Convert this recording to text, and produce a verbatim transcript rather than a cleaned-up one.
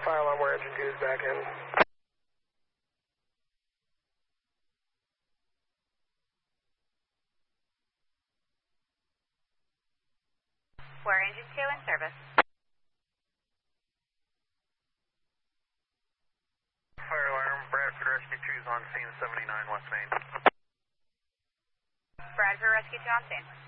fire alarm where engine two is back in. Where engine two in service. Fire alarm, Bradford Rescue two is on scene seventy-nine West Main. Bradford Rescue two on scene.